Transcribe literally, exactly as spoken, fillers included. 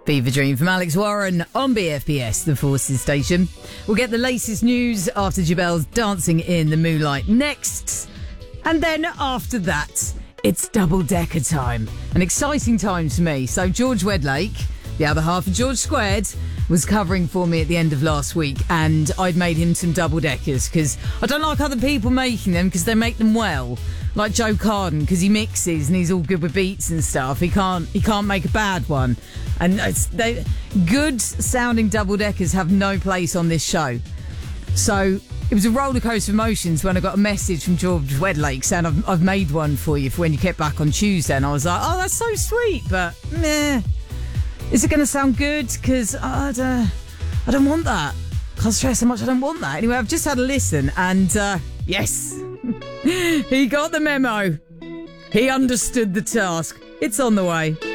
Fever Dream from Alex Warren on B F B S, the Forces station. We'll get the latest news after Jabel's Dancing in the Moonlight next. And then after that, it's double decker time. An exciting time to me. So George Wedlake, the other half of George Squared, was covering for me at the end of last week, and I'd made him some double deckers because I don't like other people making them because they make them well. Like Joe Carden, because he mixes and he's all good with beats and stuff. He can't he can't make a bad one. And it's, they, good sounding double deckers have no place on this show. So it was a roller coaster of emotions when I got a message from George Wedlake saying I've, I've made one for you for when you get back on Tuesday. And I was like, oh, that's so sweet, but meh. Is it going to sound good? Because I don't, I don't want that. Can't stress how much I don't want that. Anyway, I've just had a listen and uh, yes, he got the memo. He understood the task. It's on the way.